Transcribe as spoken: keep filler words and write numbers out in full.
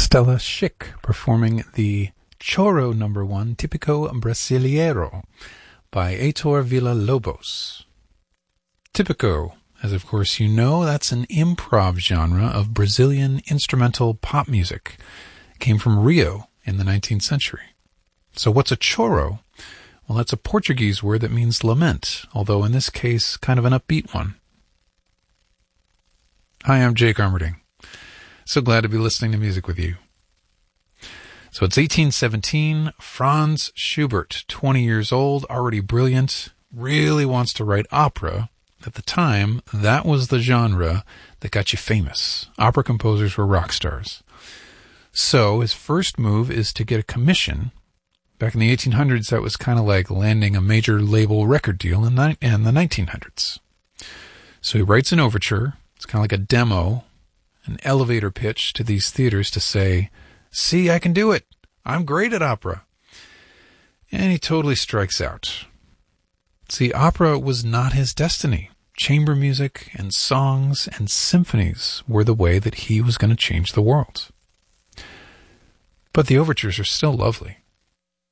Stella Schick performing the Choro number one, Tipico Brasileiro, by Heitor Villa-Lobos. Tipico, as of course you know, that's an improv genre of Brazilian instrumental pop music. It came from Rio in the nineteenth century. So what's a choro? Well, that's a Portuguese word that means lament, although in this case, kind of an upbeat one. Hi, I'm Jake Armerding. So glad to be listening to music with you. So it's eighteen seventeen, Franz Schubert, twenty years old, already brilliant, really wants to write opera. At the time, that was the genre that got you famous. Opera composers were rock stars. So his first move is to get a commission. Back in the eighteen hundreds, that was kind of like landing a major label record deal in, ni- in the nineteen hundreds. So he writes an overture. It's kind of like a demo, an elevator pitch to these theaters to say, see, I can do it. I'm great at opera. And he totally strikes out. See, opera was not his destiny. Chamber music and songs and symphonies were the way that he was going to change the world. But the overtures are still lovely.